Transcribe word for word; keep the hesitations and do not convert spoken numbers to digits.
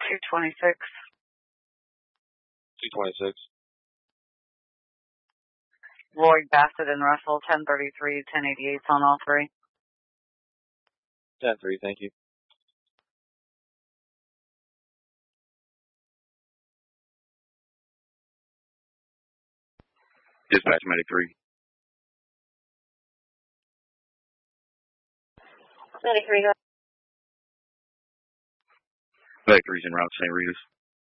two twenty-six. two twenty-six. Lloyd, Bassett, and Russell, ten thirty-three, ten eighty-eight on all three. ten three, thank you. Dispatch, Medic three. Medic three, Medic three's en route to Saint Rita's.